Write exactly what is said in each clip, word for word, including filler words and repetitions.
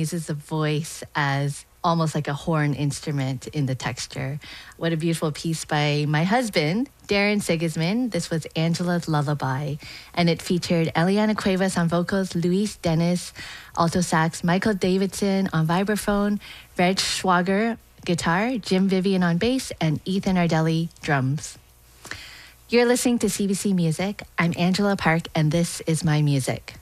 uses the voice as almost like a horn instrument in the texture. What a beautiful piece by my husband, Darren Sigismund. This was Angela's Lullaby, and it featured Eliana Cuevas on vocals, Luis Dennis, alto sax, Michael Davidson on vibraphone, Reg Schwager, guitar, Jim Vivian on bass, and Ethan Ardelli, drums. You're listening to C B C Music. I'm Angela Park, and this is my music.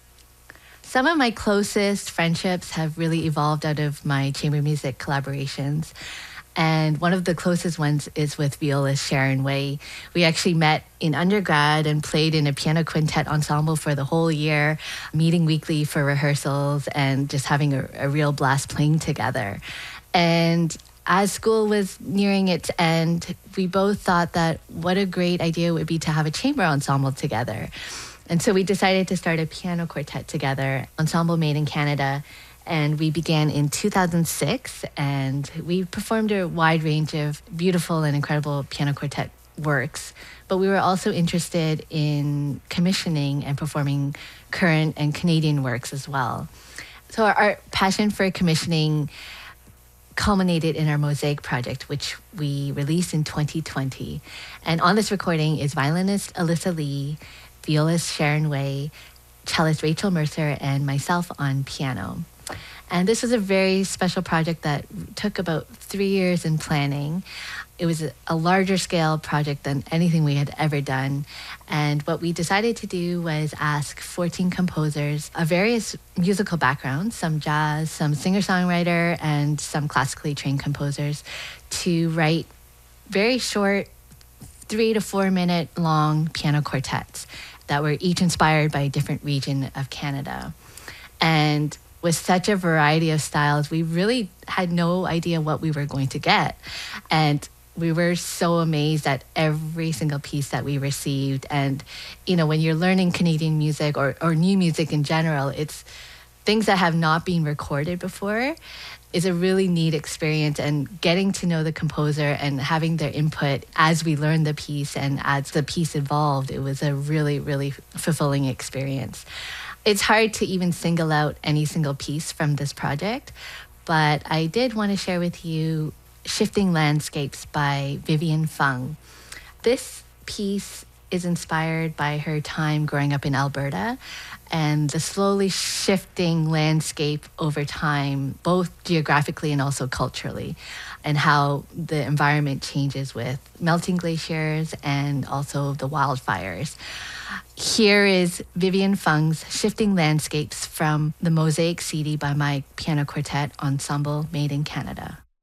Some of my closest friendships have really evolved out of my chamber music collaborations. And one of the closest ones is with violist Sharon Way. We actually met in undergrad and played in a piano quintet ensemble for the whole year, meeting weekly for rehearsals and just having a, a real blast playing together. And as school was nearing its end, we both thought that what a great idea it would be to have a chamber ensemble together. And so we decided to start a piano quartet together, Ensemble Made in Canada. And we began in two thousand six, and we performed a wide range of beautiful and incredible piano quartet works. But we were also interested in commissioning and performing current and Canadian works as well. So our, our passion for commissioning culminated in our Mosaic project, which we released in twenty twenty. And on this recording is violinist Alyssa Lee, violist Sharon Way, cellist Rachel Mercer, and myself on piano. And this was a very special project that took about three years in planning. It was a, a larger scale project than anything we had ever done. And what we decided to do was ask fourteen composers of various musical backgrounds, some jazz, some singer-songwriter, and some classically trained composers, to write very short, three to four minute long piano quartets that were each inspired by a different region of Canada. And with such a variety of styles, we really had no idea what we were going to get. And we were so amazed at every single piece that we received. And, you know, when you're learning Canadian music or, or new music in general, it's things that have not been recorded before is a really neat experience. And getting to know the composer and having their input as we learned the piece and as the piece evolved, it was a really, really fulfilling experience. It's hard to even single out any single piece from this project, but I did want to share with you Shifting Landscapes by Vivian Fung. This piece is inspired by her time growing up in Alberta and the slowly shifting landscape over time, both geographically and also culturally, and how the environment changes with melting glaciers and also the wildfires. Here is Vivian Fung's Shifting Landscapes from the Mosaic C D by my piano quartet Ensemble Made in Canada.